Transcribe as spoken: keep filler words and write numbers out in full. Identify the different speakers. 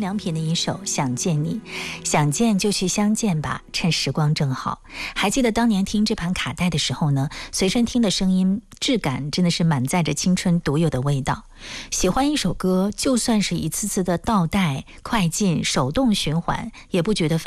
Speaker 1: 良品的一首《想见你》，想见就去相见吧，趁时光正好。还记得当年听这盘卡带的时候呢，随身听的声音质感真的是满载着青春独有的味道。喜欢一首歌，就算是一次次的倒带、快进、手动循环，也不觉得烦。